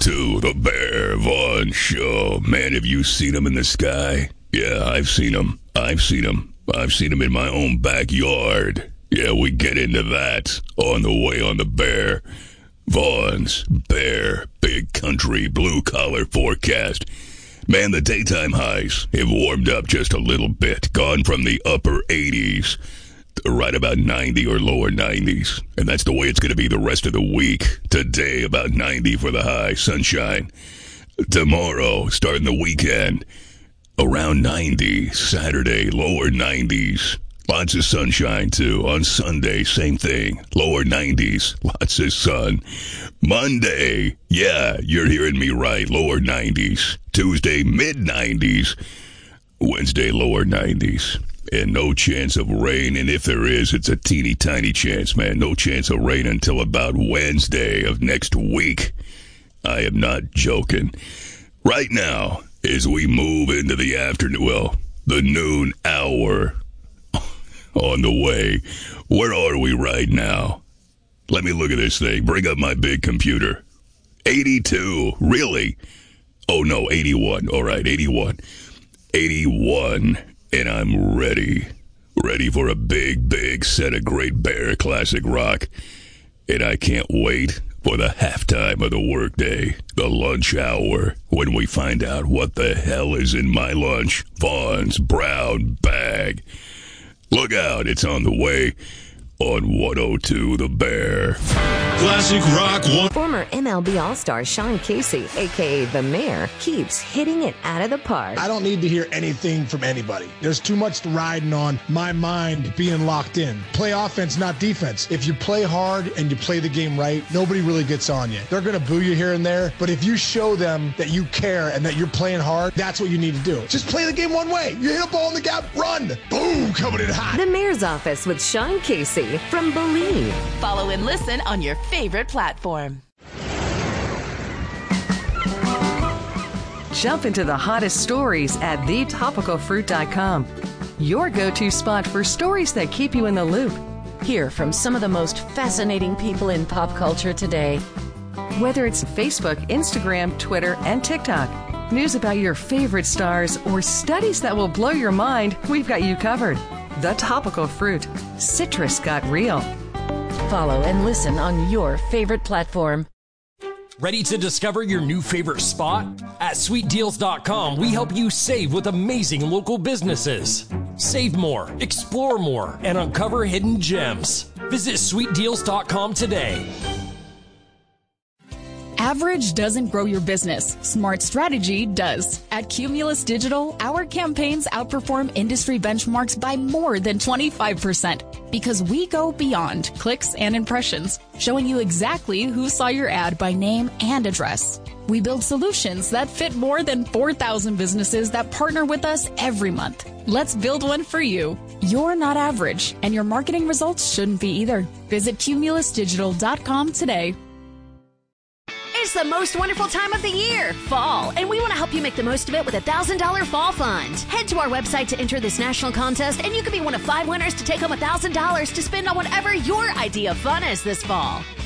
102, the Bear Vaughn Show. Man, have you seen him in the sky? Yeah, I've seen him. I've seen him in my own backyard. Yeah, we get into that on the way on the Bear Vaughn's Bear Big Country Blue Collar Forecast. Man, the daytime highs have warmed up just a little bit, gone from the upper 80s to right about 90 or lower 90s. And that's the way it's going to be the rest of the week. Today, about 90 for the high, sunshine. Tomorrow, starting the weekend, around 90. Saturday, lower 90s. Lots of sunshine, too. On Sunday, same thing. Lower 90s. Lots of sun. Monday, yeah, you're hearing me right. Lower 90s. Tuesday, mid-90s. Wednesday, lower 90s. And no chance of rain. And if there is, it's a teeny tiny chance, man. No chance of rain until about Wednesday of next week. I am not joking. Right now, as we move into the afternoon, well, the noon hour on the way. Where are we right now? Let me look at this thing. Bring up my big computer. 82. Really? Oh, no, 81. All right, 81. 81. And I'm ready. Ready for a big, big set of great Bear classic rock. And I can't wait for the halftime of the workday, the lunch hour, when we find out what the hell is in my lunch. Vaughn's brown bag. Look out, it's on the way on 102 The Bear. Classic Rock One. Former MLB All-Star Sean Casey, a.k.a. The Mayor, keeps hitting it out of the park. I don't need to hear anything from anybody. There's too much riding on my mind being locked in. Play offense, not defense. If you play hard and you play the game right, nobody really gets on you. They're going to boo you here and there, but if you show them that you care and that you're playing hard, that's what you need to do. Just play the game one way. You hit a ball in the gap, run. Boom, coming in hot. The Mayor's Office with Sean Casey from Believe. Follow and listen on your favorite platform. Jump into the hottest stories at thetopicalfruit.com. Your go-to spot for stories that keep you in the loop. Hear from some of the most fascinating people in pop culture today. Whether it's Facebook, Instagram, Twitter, and TikTok, news about your favorite stars, or studies that will blow your mind, we've got you covered. The Topical Fruit. Citrus got real. Follow and listen on your favorite platform. Ready to discover your new favorite spot? At sweetdeals.com, we help you save with amazing local businesses. Save more, explore more, and uncover hidden gems. Visit sweetdeals.com today. Average doesn't grow your business. Smart strategy does. At Cumulus Digital, our campaigns outperform industry benchmarks by more than 25% because we go beyond clicks and impressions, showing you exactly who saw your ad by name and address. We build solutions that fit more than 4,000 businesses that partner with us every month. Let's build one for you. You're not average, and your marketing results shouldn't be either. Visit cumulusdigital.com today. It's the most wonderful time of the year, fall, and we want to help you make the most of it with a $1,000 fall fund. Head to our website to enter this national contest, and you could be one of 5 winners to take home $1,000 to spend on whatever your idea of fun is this fall.